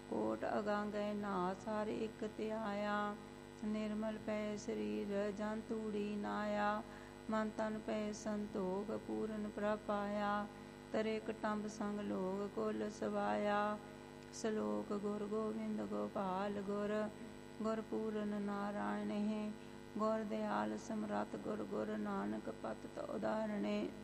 ਕੋਟ ਅਗਾਂਗੈ ਨਾਸ ਹਰ ਇਕ ਧਿਆਇਆ। ਨਿਰਮਲ ਪੈ ਸਰੀਰ ਜਨ ਤੂੜੀ ਨਾਇਆ। ਮਨ ਤਨ ਪੈ ਸੰਤੋਖ ਪੂਰਨ ਪ੍ਰਭ ਪਾਇਆ। ਤਰੇ ਕਟੰਬ ਸੰਗ ਲੋਗ ਕੁਲ ਸਵਾਇਆ। ਸਲੋਕ ਗੁਰ ਗੋਬਿੰਦ ਗੋਪਾਲ ਗੁਰ ਗੁਰ ਪੂਰਨ ਨਾਰਾਇਣ ਹੈ। ਗੁਰ ਦਿਆਲ ਸਮਰੱਥ ਗੁਰ ਗੁਰ ਨਾਨਕ ਪਤਿਤ ਉਦਾਹਰਣੇ।